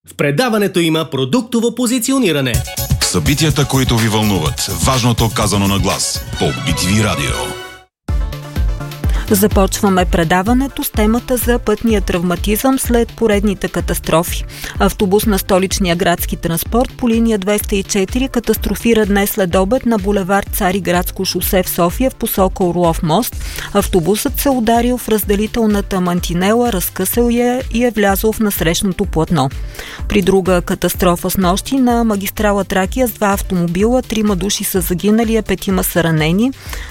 В предаването има продуктово позициониране. Събитията, които ви вълнуват. Важното казано на глас. По BTV Радио. Започваме предаването с темата за пътния травматизъм след поредните катастрофи. Автобус на столичния градски транспорт по линия 204 катастрофира днес след обед на булевард Цариградско шосе в София в посока Орлов мост. Автобусът се ударил в разделителната мантинела, разкъсал я и е влязъл в насрещното платно. При друга катастрофа с нощи на магистрала Тракия с 2 автомобила, 3 души са загинали, 5 са ранени.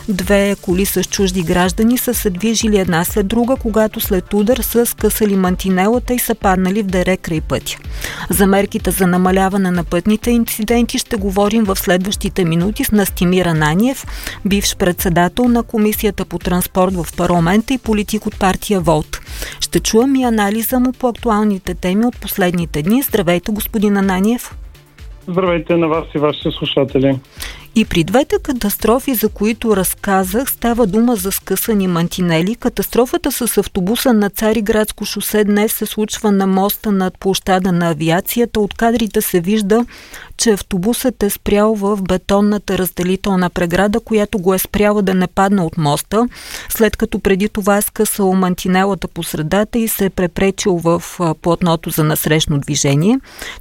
2 коли с чужди граждани са се движили една след друга, когато след удар са скъсали мантинелата и са паднали в дере край пътя. За мерките за намаляване на пътните инциденти ще говорим в следващите минути с Настимир Ананиев, бивш председател на Комисията по транспорт в парламента и политик от партия ВОЛТ. Ще чуем и анализа му по актуалните теми от последните дни. Здравейте, господин Ананиев. Здравейте на вас и вашите слушатели. И при двете катастрофи, за които разказах, става дума за скъсани мантинели. Катастрофата с автобуса на Цариградско шосе днес се случва на моста над площада на авиацията. От кадрите се вижда, че автобусът е спрял в бетонната разделителна преграда, която го е спряла да не падне от моста, след като преди това е скъсал мантинелата по средата и се е препречил в платното за насрещно движение.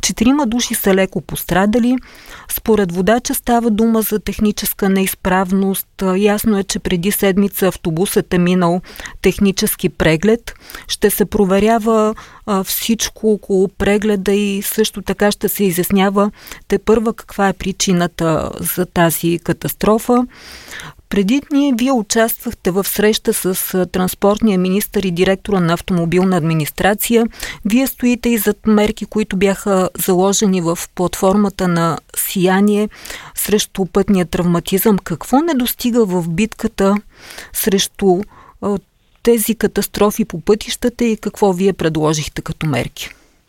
4 души са леко пострадали. Според водача става дума за техническа неизправност. Ясно е, че преди седмица автобусът е минал технически преглед. Ще се проверява всичко около прегледа и също така ще се изяснява тепърва каква е причината за тази катастрофа. Преди дни вие участвахте в среща с транспортния министър и директора на автомобилна администрация. Вие стоите и зад мерки, които бяха заложени в платформата на Сияние срещу пътния травматизъм. Какво не достига в битката срещу тези катастрофи по пътищата и какво вие предложихте като мерки?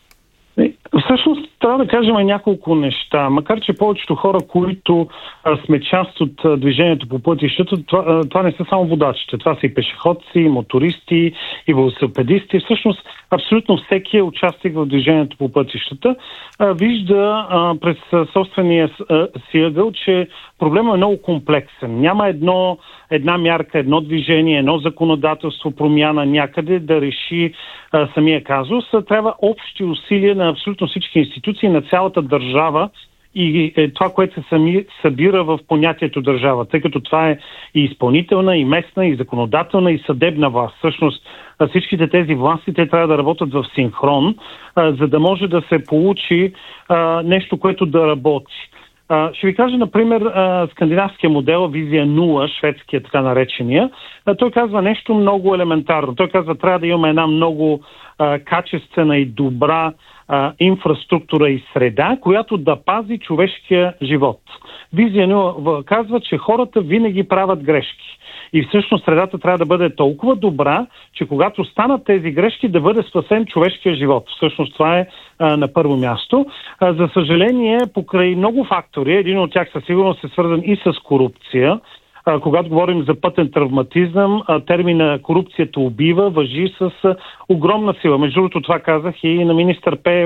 Всъщност трябва да кажем няколко неща. Макар че повечето хора, които сме част от движението по пътищата, това не са само водачите. Това са и пешеходци, и мотористи, и велосипедисти. Всъщност абсолютно всеки е участник в движението по пътищата. Вижда през собствения си ъгъл, че проблемът е много комплексен. Няма една мярка, едно движение, едно законодателство, промяна някъде да реши самия казус. Трябва общи усилия на абсолютно всички институции, на цялата държава и това, което се събира в понятието държава, тъй като това е и изпълнителна, и местна, и законодателна, и съдебна власт. Всъщност всичките тези власти, те трябва да работят в синхрон, за да може да се получи нещо, което да работи. Ще ви кажа, например, скандинавския модел, визия 0, шведския така наречения. Той казва нещо много елементарно. Той казва, трябва да имаме една много качествена и добра инфраструктура и среда, която да пази човешкия живот. Визия 0 казва, че хората винаги правят грешки. И всъщност средата трябва да бъде толкова добра, че когато станат тези грешки, да бъде спасен човешкия живот. Всъщност това е на първо място. За съжаление, покрай много фактори, един от тях със сигурност е свързан и с корупция. Когато говорим за пътен травматизъм, термина корупцията убива важи с огромна сила. Между другото, това казах и на министър Пеев,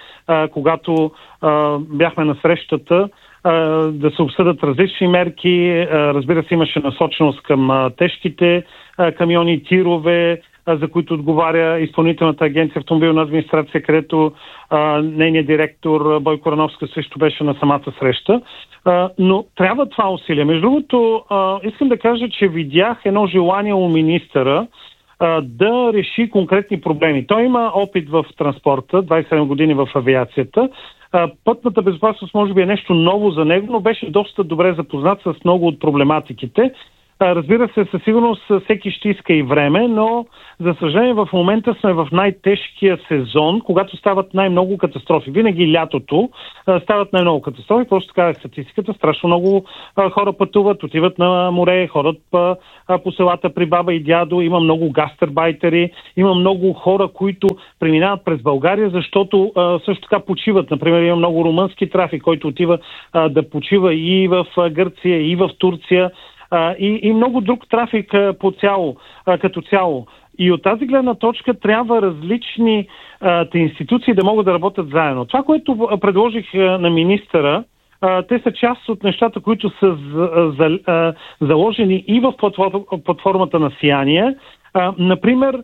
когато бяхме на срещата, да се обсъдят различни мерки. Разбира се, имаше насоченост към тежките камиони, тирове, за които отговаря Изпълнителната агенция автомобилна администрация, където нейният директор Бойко Рановска също беше на самата среща. Но трябва това усилие. Между другото, искам да кажа, че видях едно желание у министъра да реши конкретни проблеми. Той има опит в транспорта, 27 години в авиацията. Пътната безопасност може би е нещо ново за него, но беше доста добре запознат с много от проблематиките. Разбира се, със сигурност всеки ще иска и време, но за съжаление в момента сме в най-тежкия сезон, когато стават най-много катастрофи. Винаги лятото стават най-много катастрофи, просто така е статистиката. Страшно много хора пътуват, отиват на море, ходят по селата при баба и дядо, има много гастарбайтери, има много хора, които преминават през България, защото също така почиват. Например, има много румънски трафик, който отива да почива и в Гърция, и в Турция. И много друг трафик като цяло. И от тази гледна точка трябва различни институции да могат да работят заедно. Това, което предложих на министъра, те са част от нещата, които са заложени и в платформата на Сияние. Например,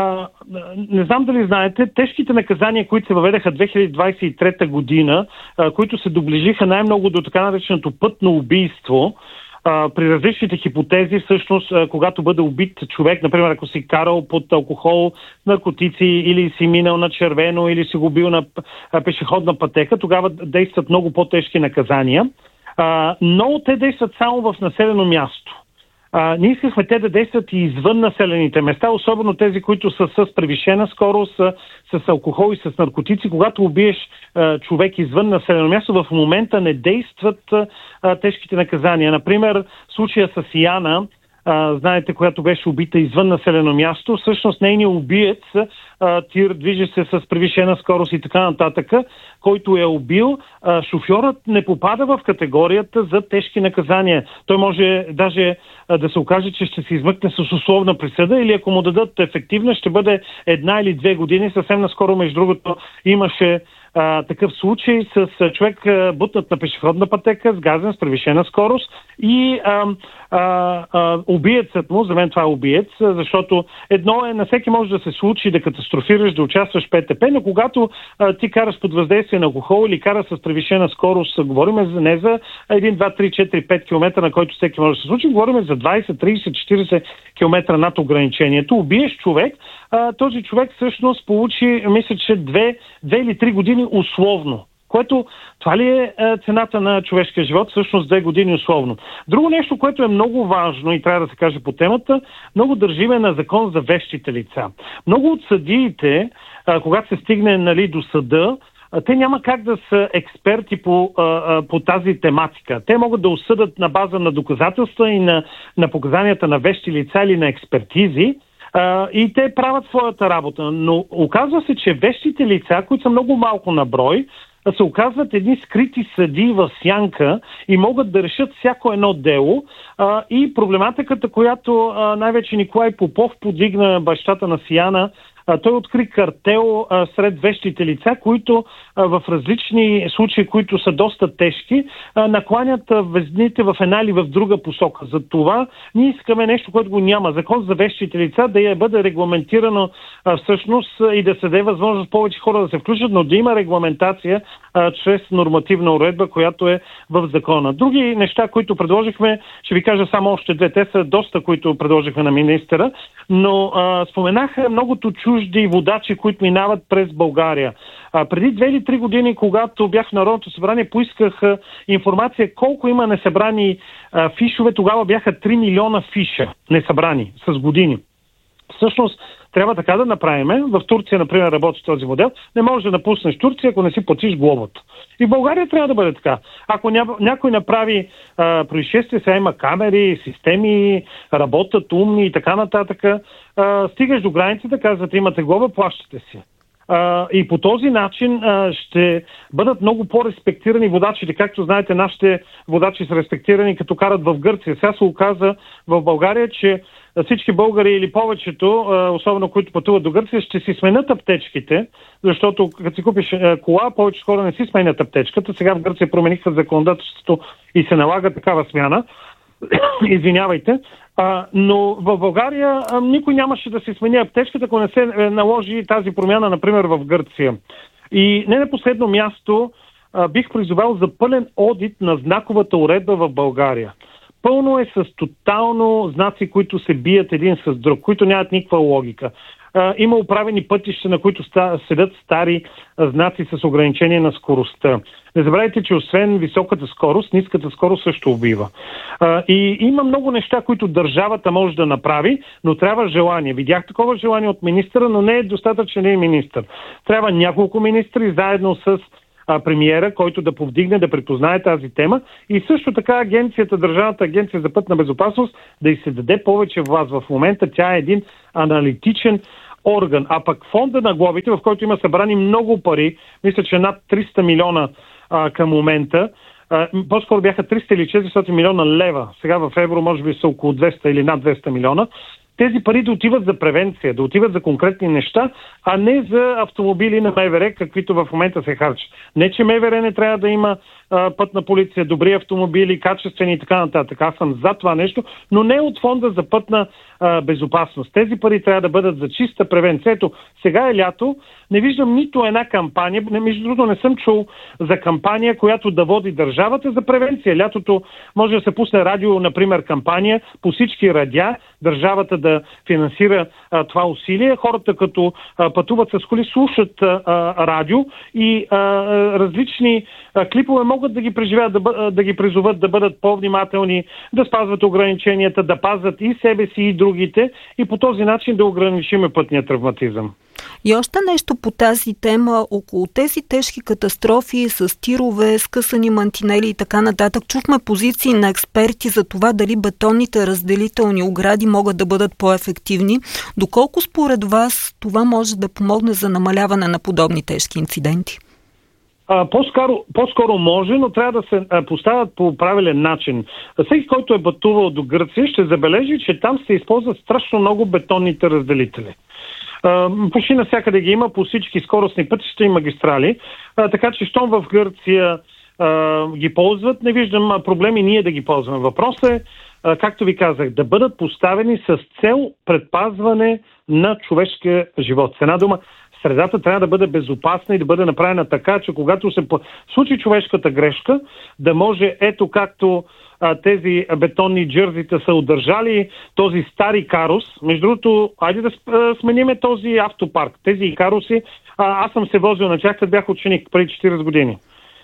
не знам дали знаете, тежките наказания, които се въведаха 2023 година, които се доближиха най-много до така нареченото пътно убийство, при различните хипотези, всъщност, когато бъде убит човек, например, ако си карал под алкохол, наркотици или си минал на червено, или си го бил на пешеходна пътека, тогава действат много по-тежки наказания. Но те действат само в населено място. Ние искахме те да действат и извън населените места, особено тези, които са с превишена скорост, с алкохол и с наркотици. Когато убиеш човек извън населено място, в момента не действат тежките наказания. Например, случая с Яна, знаете, която беше убита извън населено място, всъщност нейният убиец, тир, движи се с превишена скорост и така нататък, който е убил, шофьорът не попада в категорията за тежки наказания. Той може даже да се окаже, че ще се измъкне с условна присъда или ако му дадат ефективна, ще бъде 1 или 2 години. Съвсем наскоро, между другото, имаше такъв случай с човек бутнат на пешеходна пътека, сгазен с превишена скорост и убиецът му, за мен това е убиец, защото едно е, на всеки може да се случи да катастрофираш, да участваш в ПТП, но когато ти караш под въздействие на алкохол или караш с превишена скорост, говорим не за 1, 2, 3, 4, 5 км, на който всеки може да се случи, говорим за 20, 30, 40 км над ограничението. Убиеш човек, този човек всъщност получи, мисля, че 2 или 3 години условно. Което, това ли е цената на човешкия живот? Всъщност 2 години условно. Друго нещо, което е много важно и трябва да се каже по темата, много държиме на закон за вещите лица. Много от съдиите, когато се стигне до съда, те няма как да са експерти по тази тематика. Те могат да осъдат на база на доказателства и на показанията на вещи лица или на експертизи, и те правят своята работа. Но оказва се, че вещите лица, които са много малко на брой, се оказват едни скрити съдии в сянка и могат да решат всяко едно дело. И проблематиката, която най-вече Николай Попов подигна, бащата на Сияна, той откри картел сред вещите лица, които в различни случаи, които са доста тежки, накланят везните в една или в друга посока. За това ние искаме нещо, което го няма. Закон за вещите лица да бъде регламентирано всъщност и да се даде възможност повече хора да се включат, но да има регламентация чрез нормативна уредба, която е в закона. Други неща, които предложихме, ще ви кажа само още 2. Те са доста, които предложихме на министъра, но споменаха многото чужди водачи, които минават през България. Преди 2 или 3 години, когато бях в Народното събрание, поисках информация колко има несъбрани фишове. Тогава бяха 3 милиона фиша несъбрани с години. Всъщност, трябва така да направим. В Турция, например, работи този модел. Не можеш да напуснеш Турция, ако не си платиш глобата. И в България трябва да бъде така. Ако някой направи происшествие, сега има камери, системи, работят умни и така нататък, стигаш до границата, казвате, имате глоба, плащате си. И по този начин ще бъдат много по-респектирани водачите. Както знаете, нашите водачи са респектирани, като карат в Гърция. Сега се оказа в България, че всички българи или повечето, особено които пътуват до Гърция, ще си сменят аптечките, защото като си купиш кола, повечето хора не си сменят аптечката. Сега в Гърция промениха законодателството и се налага такава смяна. Извинявайте. Но в България никой нямаше да си смени аптечката, ако не се наложи тази промяна, например, в Гърция. И не на последно място бих призовал за пълен одит на знаковата уредба в България. Пълно е с тотално знаци, които се бият един с друг, които нямат никаква логика. Има управени пътища, на които седят стари знаци с ограничение на скоростта. Не забравяйте, че освен високата скорост, ниската скорост също убива. И има много неща, които държавата може да направи, но трябва желание. Видях такова желание от министъра, но не е достатъчен един министър. Трябва няколко министри заедно с премиера, който да повдигне, да припознае тази тема и също така Държавната агенция за пътна безопасност да й се даде повече власт. В момента тя е един аналитичен орган, а пък фонда на глобите, в който има събрани много пари, мисля, че над 300 милиона към момента, по-скоро бяха 300 или 400 милиона лева, сега в евро може би са около 200 или над 200 милиона, тези пари да отиват за превенция, да отиват за конкретни неща, а не за автомобили на МВР, каквито в момента се харчат. Не, че МВР не трябва да има пътна полиция, добри автомобили, качествени и така нататък. Аз съм за това нещо, но не от фонда за пътна безопасност. Тези пари трябва да бъдат за чиста превенция. Ето, сега е лято, не виждам нито една кампания, между другото не съм чул за кампания, която да води държавата за превенция. Лятото може да се пусне радио, например, кампания по всички радиа, държавата да финансира това усилие. Хората като пътуват с коли, слушат радио и различни клипове могат да ги преживеят, да ги призоват да бъдат по-внимателни, да спазват ограниченията, да пазят и себе си, и другите, и по този начин да ограничим пътния травматизъм. И още нещо по тази тема, около тези тежки катастрофи с тирове, скъсани мантинели и така нататък, чухме позиции на експерти за това дали бетонните разделителни огради могат да бъдат по-ефективни. Доколко според вас това може да помогне за намаляване на подобни тежки инциденти? По-скоро може, но трябва да се поставят по правилен начин. Всеки, който е пътувал до Гърция, ще забележи, че там се използват страшно много бетонните разделители. Почти навсякъде ги има по всички скоростни пътища и магистрали, така че щом в Гърция ги ползват, не виждам проблеми ние да ги ползваме. Въпросът е, както ви казах, да бъдат поставени с цел предпазване на човешкия живот. С една дума, средата трябва да бъде безопасна и да бъде направена така, че когато се случи човешката грешка, да може, ето както тези бетонни джързита са удържали този стари карус. Между другото, айде да смениме този автопарк. Тези каруси, аз съм се возил на тях, като бях ученик преди 40 години.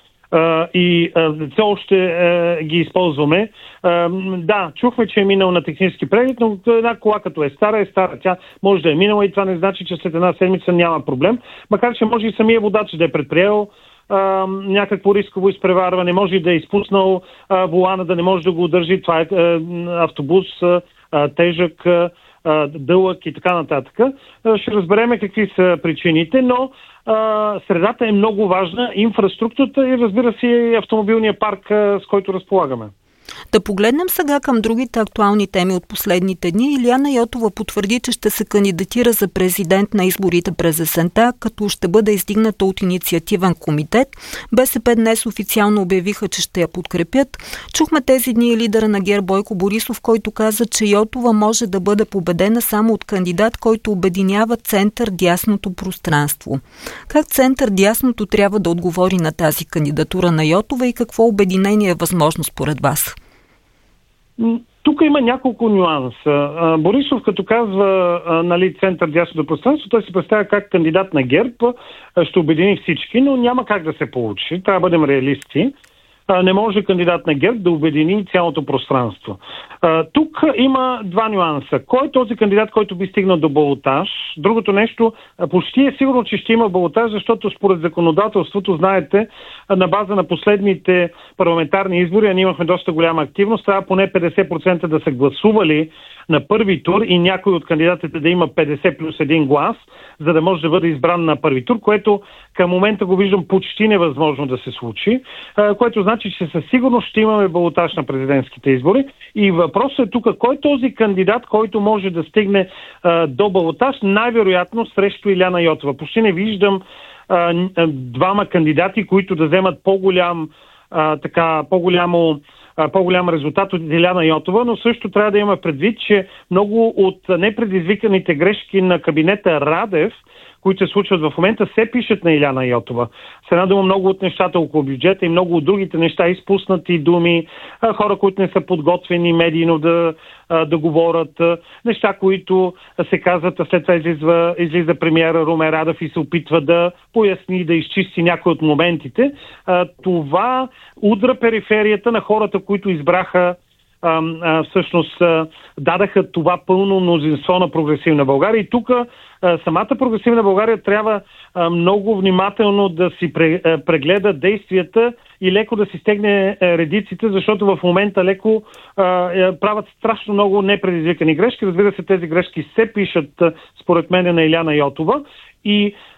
И все още ги използваме. Да, чухме, че е минал на технически преглед, но една кола като е стара. Тя може да е минала и това не значи, че след една седмица няма проблем. Макар, че може и самия водач да е предприел някакво рисково изпреварване, може и да е изпуснал волана, да не може да го удържи. Това е автобус тежък, дълъг и така нататък. Ще разбереме какви са причините, но средата е много важна, инфраструктурата и разбира се и автомобилния парк, с който разполагаме. Да погледнем сега към другите актуални теми от последните дни. Илияна Йотова потвърди, че ще се кандидатира за президент на изборите през есента, като ще бъде издигната от инициативен комитет. БСП днес официално обявиха, че ще я подкрепят. Чухме тези дни лидера на ГЕРБ Бойко Борисов, който каза, че Йотова може да бъде победена само от кандидат, който обединява център-дясното пространство. Как център-дясното трябва да отговори на тази кандидатура на Йотова и какво обединение е възможно според вас? Тук има няколко нюанса. Борисов, като казва център дясното пространство, той се представя как кандидат на ГЕРБ ще обедини всички, но няма как да се получи. Трябва да бъдем реалисти. Не може кандидат на ГЕРБ да обедини цялото пространство. Тук има два нюанса. Кой е този кандидат, който би стигнал до балотаж? Другото нещо, почти е сигурно, че ще има балотаж, защото според законодателството, знаете, на база на последните парламентарни избори, ние имахме доста голяма активност, трябва поне 50% да са гласували на първи тур и някой от кандидатите да има 50 плюс 1 глас, за да може да бъде избран на първи тур, което към момента го виждам почти невъзможно да се случи, което значи, че със сигурност ще имаме балотаж на президентските избори. И въпросът е тук, кой е този кандидат, който може да стигне до балотаж, най-вероятно срещу Илияна Йотова. Почти не виждам двама кандидати, които да вземат по-голям резултат от Илияна Йотова, но също трябва да има предвид, че много от непредизвиканите грешки на кабинета Радев, които се случват в момента, се пишат на Илияна Йотова. С една дума, много от нещата около бюджета и много от другите неща, изпуснати думи, хора, които не са подготвени медийно да говорят, неща, които се казват, а след това излиза премиера Румен Радев и се опитва да поясни, да изчисти някои от моментите. Това удра периферията на хората, които избраха всъщност дадаха това пълно мнозинство на Прогресивна България. И тук самата Прогресивна България трябва много внимателно да си прегледа действията и леко да си стегне редиците, защото в момента леко правят страшно много непредизвикани грешки. Разбира се, тези грешки се пишат според мен на Илияна Йотова. И